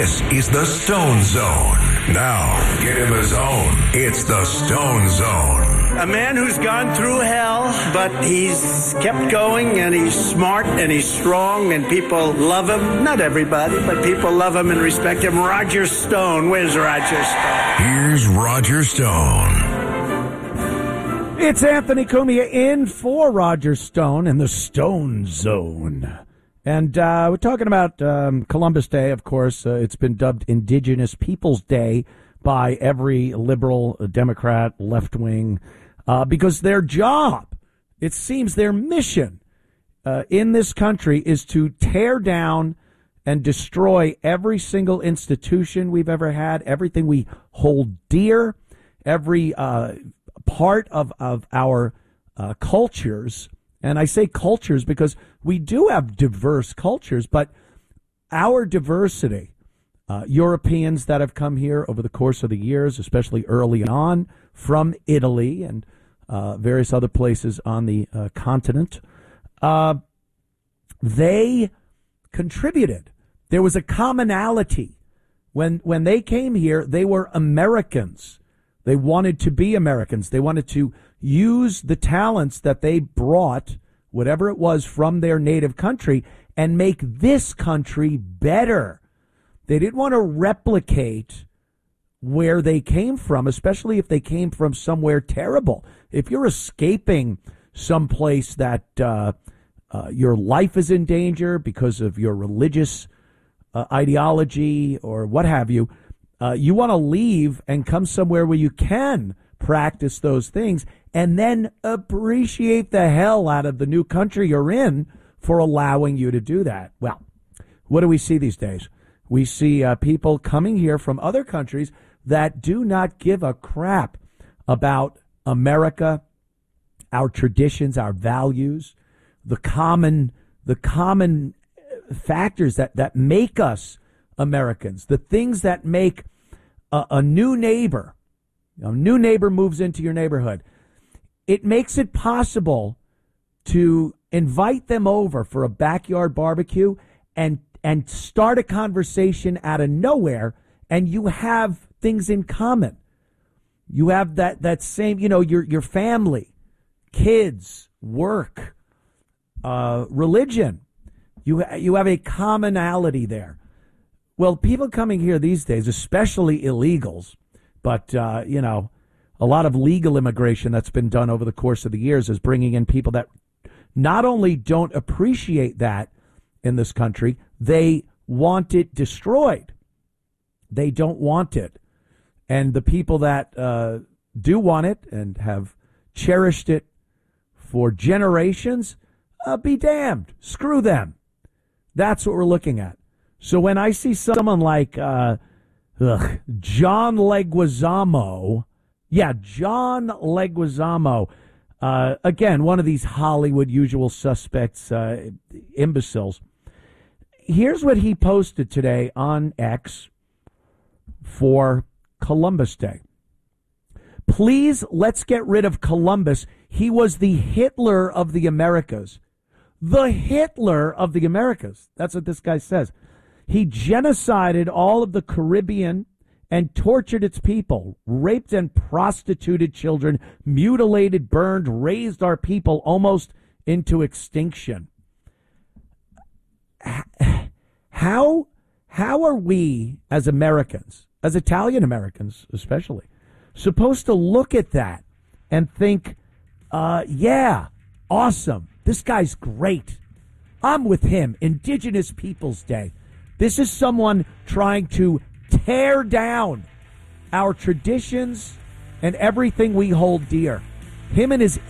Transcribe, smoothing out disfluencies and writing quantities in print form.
This is the Stone Zone. Now, get in the zone. It's the Stone Zone. A man who's gone through hell, but he's kept going, and he's smart, and he's strong, and people love him. Not everybody, but people love him and respect him. Roger Stone. Where's Roger Stone? Here's Roger Stone. It's Anthony Cumia in for Roger Stone in the Stone Zone. And we're talking about Columbus Day, of course. It's been dubbed Indigenous Peoples Day by every liberal, Democrat, left-wing, because their job, it seems their mission in this country is to tear down and destroy every single institution we've ever had, everything we hold dear, every part of our cultures. And I say cultures because we do have diverse cultures, but our diversity, Europeans that have come here over the course of the years, especially early on from Italy and various other places on the continent, they contributed. There was a commonality. When they came here, they were Americans. They wanted to be Americans. They wanted to use the talents that they brought, whatever it was, from their native country and make this country better. They didn't want to replicate where they came from, especially if they came from somewhere terrible. If you're escaping someplace that your life is in danger because of your religious ideology or what have you, you want to leave and come somewhere where you can practice those things and then appreciate the hell out of the new country you're in for allowing you to do that. Well, what do we see these days? We see people coming here from other countries that do not give a crap about America, our traditions, our values, the common factors that make us Americans, the things that make a new neighbor. A new neighbor moves into your neighborhood. It makes it possible to invite them over for a backyard barbecue and start a conversation out of nowhere, and you have things in common. You have that same, your family, kids, work, religion. You have a commonality there. Well, people coming here these days, especially illegals, but, a lot of legal immigration that's been done over the course of the years is bringing in people that not only don't appreciate that in this country, they want it destroyed. They don't want it. And the people that do want it and have cherished it for generations, be damned. Screw them. That's what we're looking at. So when I see someone like John Leguizamo, John Leguizamo, again, one of these Hollywood usual suspects, imbeciles. Here's what he posted today on X for Columbus Day. Please, let's get rid of Columbus. He was the Hitler of the Americas. The Hitler of the Americas. That's what this guy says. He genocided all of the Caribbean and tortured its people, raped and prostituted children, mutilated, burned, raised our people almost into extinction. How are we as Americans, as Italian Americans especially, supposed to look at that and think, awesome, this guy's great. I'm with him. Indigenous Peoples Day. This is someone trying to tear down our traditions and everything we hold dear. Him and his